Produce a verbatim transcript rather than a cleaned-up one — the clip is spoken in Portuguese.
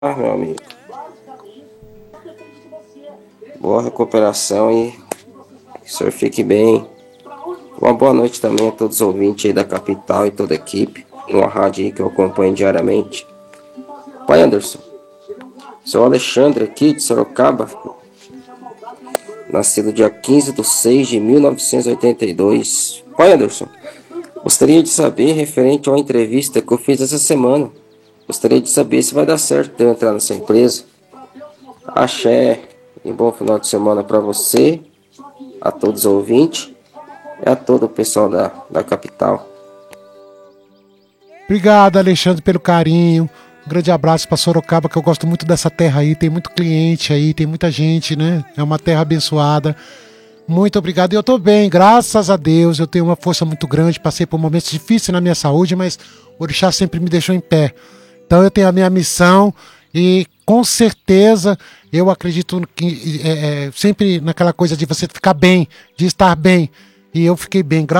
Ah, meu amigo, boa recuperação e que o senhor fique bem. Uma boa noite também a todos os ouvintes aí da capital e toda a equipe, numa rádio aí que eu acompanho diariamente. Pai Anderson, sou Alexandre aqui de Sorocaba, nascido dia quinze de seis de mil novecentos e oitenta e dois. Pai Anderson, gostaria de saber referente a uma entrevista que eu fiz essa semana. Gostaria de saber se vai dar certo eu entrar nessa empresa. Axé e bom final de semana para você, a todos os ouvintes e a todo o pessoal da, da capital. Obrigado, Alexandre, pelo carinho. Um grande abraço para Sorocaba, que eu gosto muito dessa terra aí. Tem muito cliente aí, tem muita gente, né? É uma terra abençoada. Muito obrigado. Eu tô bem, graças a Deus. Eu tenho uma força muito grande. Passei por momentos difíceis na minha saúde, mas o Orixá sempre me deixou em pé. Então eu tenho a minha missão e com certeza eu acredito que é, é, sempre naquela coisa de você ficar bem, de estar bem. E eu fiquei bem, graças